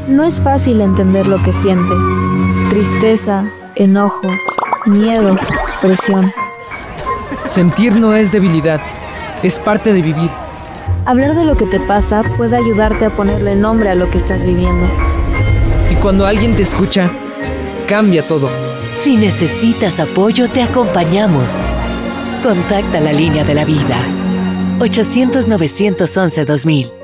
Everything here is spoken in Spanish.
No es fácil entender lo que sientes. Tristeza, enojo, miedo, presión. Sentir no es debilidad, es parte de vivir. Hablar de lo que te pasa puede ayudarte a ponerle nombre a lo que estás viviendo. Y cuando alguien te escucha, cambia todo. Si necesitas apoyo, te acompañamos. Contacta la línea de la vida. 800-911-2000.